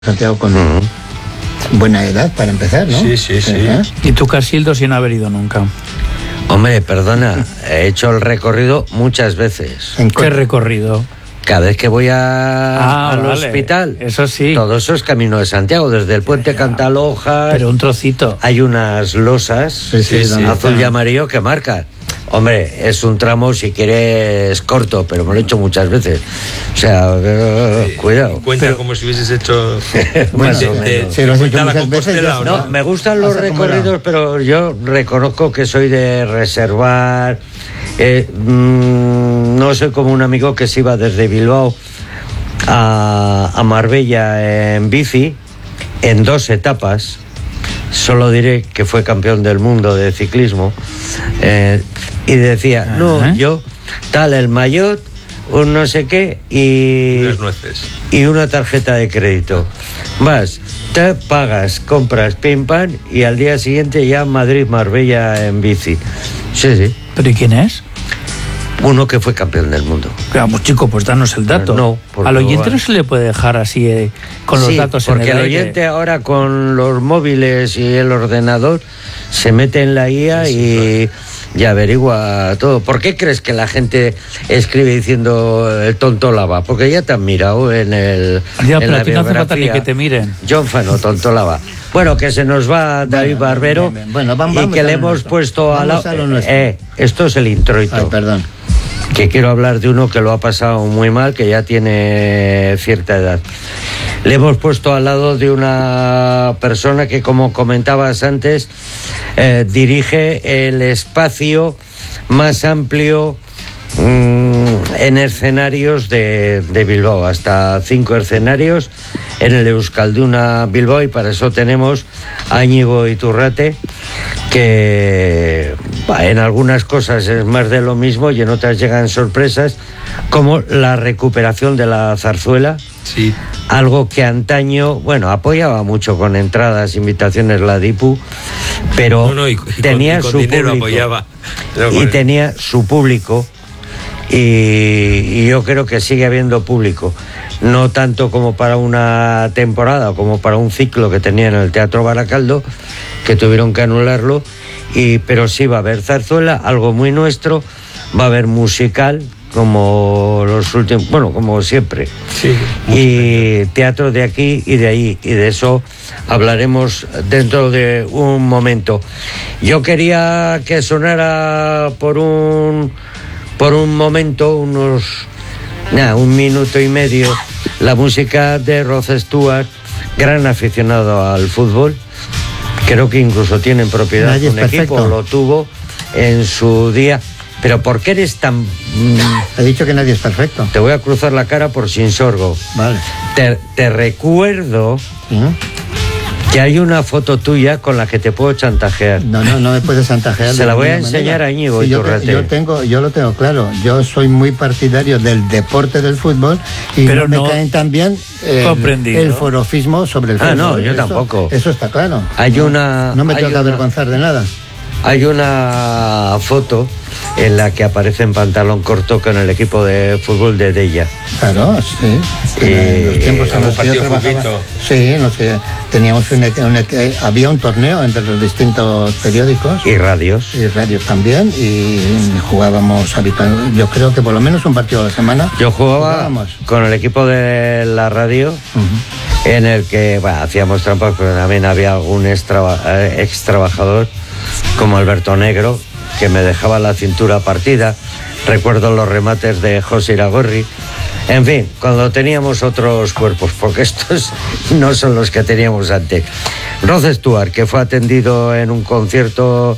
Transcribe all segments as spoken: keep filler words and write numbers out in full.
Santiago con uh-huh. buena edad para empezar, ¿no? Sí, sí, sí. ¿Eh? Y tú, Casildo, sin haber ido nunca. Hombre, perdona, he hecho el recorrido muchas veces. ¿En qué recorrido? Cada vez que voy a, ah, al vale. hospital, eso sí. Todo eso es Camino de Santiago, desde el puente Cantalojas. Pero un trocito. Hay unas losas sí, sí, sí, azul sí. y amarillo que marcan. Hombre, es un tramo, si quieres, corto, pero me lo he hecho muchas veces. O sea, uh, cuidado. Cuenta pero... como si hubieses hecho... bueno, de, de, sí, lo has hecho la muchas veces. No, no, me gustan los recorridos, pero yo reconozco que soy de reservar. Eh, mmm, no soy como un amigo que se iba desde Bilbao a, a Marbella en bici, en dos etapas. Solo diré que fue campeón del mundo de ciclismo. Eh, y decía, uh-huh. no, yo, tal, el maillot, un no sé qué, y, unas nueces. Y una tarjeta de crédito. Vas, te pagas, compras, pim, pam, y al día siguiente ya Madrid-Marbella en bici. Sí, sí. ¿Pero y quién es? Uno que fue campeón del mundo. Vamos, chico, pues danos el dato. No, al oyente no se le puede dejar así eh, con los sí, datos en el porque el oyente ahora con los móviles y el ordenador se mete en la I A sí, y, claro. y averigua todo. ¿Por qué crees que la gente escribe diciendo el tonto lava? Porque ya te han mirado en el ya, en pero la a ti no hace falta ni que te miren. John Fano, tonto lava. Bueno, que se nos va David bueno, Barbero bien, bien. Bueno, vamos, y vamos que le hemos nuestro. puesto a la... Eh, esto es el introito. Ay, perdón. Que quiero hablar de uno que lo ha pasado muy mal, que ya tiene cierta edad. Le hemos puesto al lado de una persona que, como comentabas antes, eh, dirige el espacio más amplio mmm, en escenarios de, de Bilbao, hasta cinco escenarios en el Euskalduna Bilbao, y para eso tenemos a Íñigo Iturrate, que bah, en algunas cosas es más de lo mismo y en otras llegan sorpresas, como la recuperación de la zarzuela. Sí. Algo que antaño, bueno, apoyaba mucho con entradas, invitaciones la DIPU, pero no, no, y, y tenía con, y con su dinero público apoyaba. y bueno. tenía su público y, y yo creo que sigue habiendo público, no tanto como para una temporada, como para un ciclo que tenía en el Teatro Baracaldo, que tuvieron que anularlo, y pero sí va a haber zarzuela, algo muy nuestro, va a haber musical, como los últimos, bueno, como siempre. Sí, y teatro de aquí y de ahí, y de eso hablaremos dentro de un momento. Yo quería que sonara por un por un momento, unos nada, un minuto y medio, la música de Rod Stewart, gran aficionado al fútbol. Creo que incluso tiene en propiedad Nadie un equipo, lo tuvo en su día. Pero ¿por qué eres tan...? He dicho que nadie es perfecto. Te voy a cruzar la cara por sin sorgo. Vale. Te, te recuerdo ¿sí? que hay una foto tuya con la que te puedo chantajear. No, no, no me puedes chantajear. Se la voy a enseñar manera. a Íñigo sí, Iturrate. Yo, te, yo, tengo, yo lo tengo claro. Yo soy muy partidario del deporte del fútbol y pero no no me caen tan bien el, el forofismo sobre el fútbol. Ah, no, yo eso, tampoco. Eso está claro. Hay una... No me tengo que una... avergonzar de nada. Hay una foto en la que aparece en pantalón corto con el equipo de fútbol de Della. Claro, sí. Eh, en los tiempos en los que yo trabajaba. Sí, en los que teníamos un, un, había un torneo entre los distintos periódicos. Y radios. Y radios también. Y jugábamos habitualmente. Yo creo que por lo menos un partido a la semana. Yo jugaba jugábamos. con el equipo de la radio. Uh-huh. En el que bueno, hacíamos trampas, pero también había algún extra, eh, ex trabajador como Alberto Negro, que me dejaba la cintura partida. Recuerdo los remates de José Iragorri. En fin, cuando teníamos otros cuerpos, porque estos no son los que teníamos antes. Rod Stewart, que fue atendido en un concierto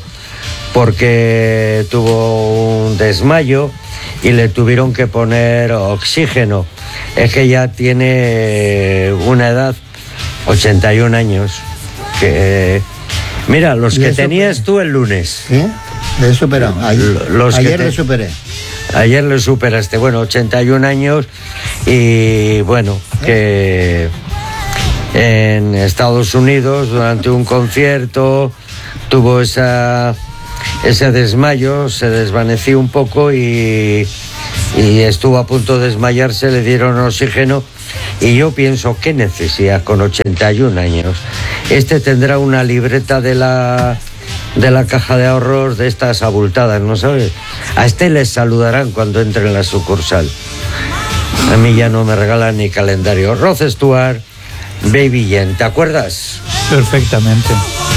porque tuvo un desmayo y le tuvieron que poner oxígeno. Es que ya tiene una edad, ochenta y un años, que... Mira, los que tenías super... tú el lunes. ¿Sí? Le he superado. Ayer, los ayer te... le superé. Ayer le superaste. Bueno, ochenta y un años y bueno, que en Estados Unidos durante un concierto tuvo esa ese desmayo, se desvaneció un poco y, y estuvo a punto de desmayarse, le dieron oxígeno Y yo pienso, qué necesidad, con ochenta y un años. Este tendrá una libreta de la, de la caja de ahorros de estas abultadas, ¿no sabes? A este les saludarán cuando entre en la sucursal. A mí ya no me regalan ni calendario. Rod Stewart, Baby Jane, ¿te acuerdas? Perfectamente.